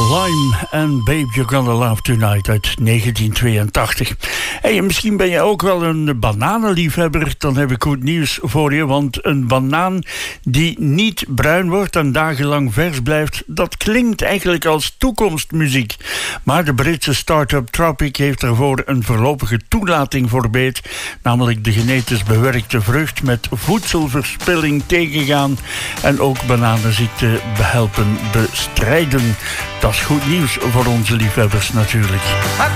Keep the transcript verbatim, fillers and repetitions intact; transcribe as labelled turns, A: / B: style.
A: Lime en Babe You're Gonna Love Tonight uit negentien tweeëntachtig. Hey, misschien ben je ook wel een bananenliefhebber. Dan heb ik goed nieuws voor je, want een banaan die niet bruin wordt en dagenlang vers blijft, dat klinkt eigenlijk als toekomstmuziek. Maar de Britse start-up Tropic heeft ervoor een voorlopige toelating voor beet, namelijk de genetisch bewerkte vrucht met voedselverspilling tegengaan en ook bananenziekte behelpen bestrijden. Dat is goed nieuws voor onze liefhebbers natuurlijk.